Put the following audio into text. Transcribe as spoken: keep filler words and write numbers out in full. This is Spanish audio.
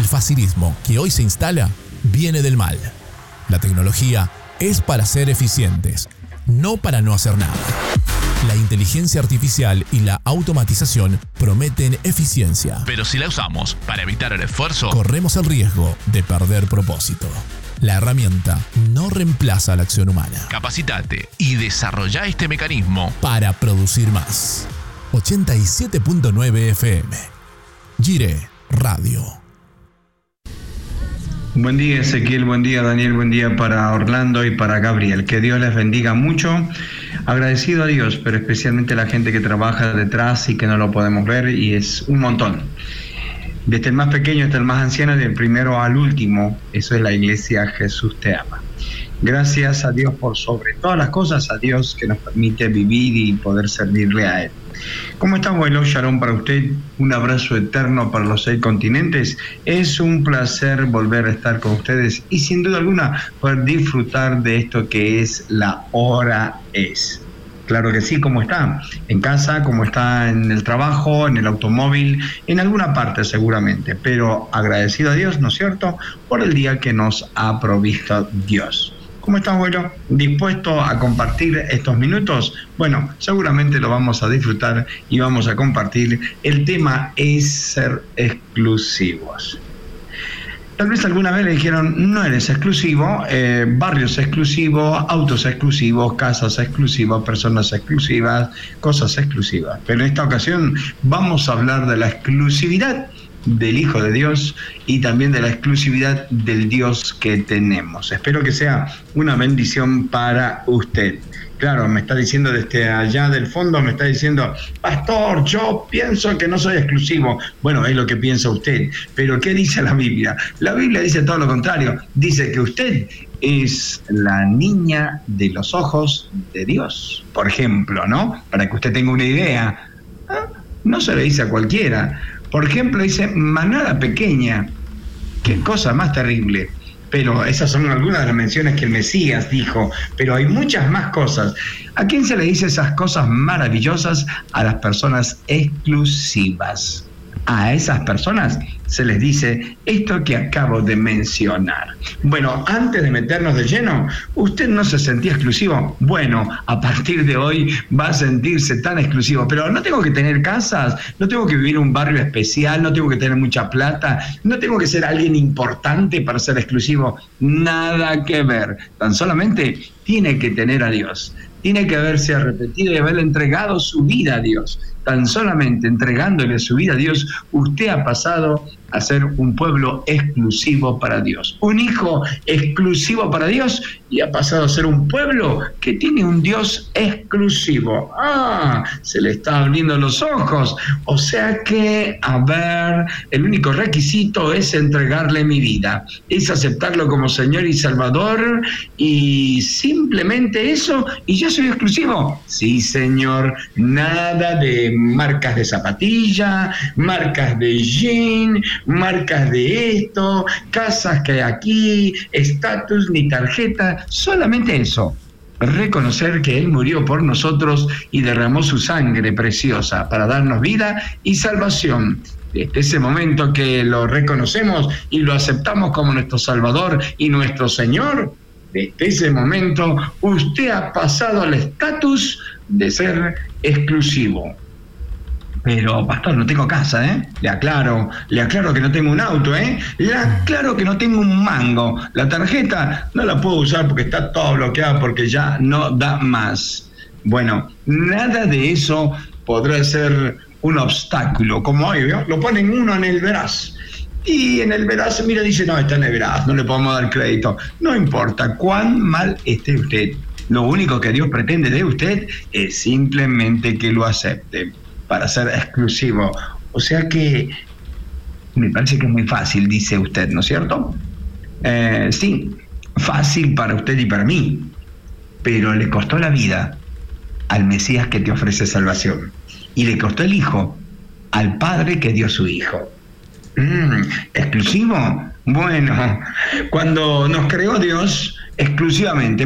facilismo que hoy se instala viene del mal. La tecnología es para ser eficientes, no para no hacer nada. La inteligencia artificial y la automatización prometen eficiencia. Pero si la usamos para evitar el esfuerzo, corremos el riesgo de perder propósito. La herramienta no reemplaza la acción humana. Capacitate y desarrolla este mecanismo para producir más. ochenta y siete punto nueve F M. Gire Radio. Buen día, Ezequiel, buen día, Daniel, buen día para Orlando y para Gabriel. Que Dios les bendiga mucho. Agradecido a Dios, pero especialmente a la gente que trabaja detrás y que no lo podemos ver, y es un montón. Desde el más pequeño hasta el más anciano, del primero al último, eso es la iglesia Jesús te ama. Gracias a Dios por sobre todas las cosas, a Dios que nos permite vivir y poder servirle a Él. ¿Cómo está, abuelo? Shalom para usted, un abrazo eterno para los seis continentes. Es un placer volver a estar con ustedes y sin duda alguna poder disfrutar de esto que es la hora es. Claro que sí, ¿cómo está? En casa, ¿cómo está en el trabajo, en el automóvil, en alguna parte seguramente? Pero agradecido a Dios, ¿no es cierto?, por el día que nos ha provisto Dios. ¿Cómo está, abuelo? ¿Dispuesto a compartir estos minutos? Bueno, seguramente lo vamos a disfrutar y vamos a compartir. El tema es ser exclusivos. Tal vez alguna vez le dijeron, no eres exclusivo, eh, barrios exclusivos, autos exclusivos, casas exclusivas, personas exclusivas, cosas exclusivas. Pero en esta ocasión vamos a hablar de la exclusividad del Hijo de Dios y también de la exclusividad del Dios que tenemos. Espero que sea una bendición para usted. Claro, me está diciendo desde allá del fondo, me está diciendo, pastor, yo pienso que no soy exclusivo. Bueno, es lo que piensa usted, pero ¿qué dice la Biblia? La Biblia dice todo lo contrario, dice que usted es la niña de los ojos de Dios, por ejemplo, ¿no? Para que usted tenga una idea, no se le dice a cualquiera. Por ejemplo, dice manada pequeña. Qué cosa más terrible. Pero esas son algunas de las menciones que el Mesías dijo, pero hay muchas más cosas. ¿A quién se le dice esas cosas maravillosas? A las personas exclusivas. A esas personas se les dice esto que acabo de mencionar. Bueno, antes de meternos de lleno, ¿usted no se sentía exclusivo? Bueno, a partir de hoy va a sentirse tan exclusivo. Pero no tengo que tener casas, no tengo que vivir en un barrio especial, no tengo que tener mucha plata, no tengo que ser alguien importante para ser exclusivo. Nada que ver. Tan solamente tiene que tener a Dios. Tiene que haberse arrepentido y haberle entregado su vida a Dios. Tan solamente entregándole su vida a Dios, usted ha pasado a ser un pueblo exclusivo para Dios. Un hijo exclusivo para Dios y ha pasado a ser un pueblo que tiene un Dios exclusivo. Ah, se le está abriendo los ojos. O sea que, a ver, el único requisito es entregarle mi vida. Es aceptarlo como Señor y Salvador y simplemente eso y yo soy exclusivo. Sí, Señor, nada de marcas de zapatilla, marcas de jean, marcas de esto, casas que hay aquí, estatus ni tarjeta, solamente eso. Reconocer que Él murió por nosotros y derramó su sangre preciosa para darnos vida y salvación. Desde ese momento que lo reconocemos y lo aceptamos como nuestro Salvador y nuestro Señor, desde ese momento usted ha pasado al estatus de ser exclusivo. Pero, pastor, no tengo casa, ¿eh? Le aclaro, le aclaro que no tengo un auto, ¿eh? Le aclaro que no tengo un mango. La tarjeta no la puedo usar porque está todo bloqueado, porque ya no da más. Bueno, nada de eso podrá ser un obstáculo. Como hoy, ¿vio? Lo ponen uno en el veraz. Y en el veraz, mira, dice, no, está en el veraz, no le podemos dar crédito. No importa cuán mal esté usted. Lo único que Dios pretende de usted es simplemente que lo acepte para ser exclusivo. O sea que me parece que es muy fácil, dice usted, ¿no es cierto? Eh, sí, fácil para usted y para mí, pero le costó la vida al Mesías que te ofrece salvación y le costó el Hijo al Padre que dio su Hijo. Mm, ¿exclusivo? Bueno, cuando nos creó Dios exclusivamente,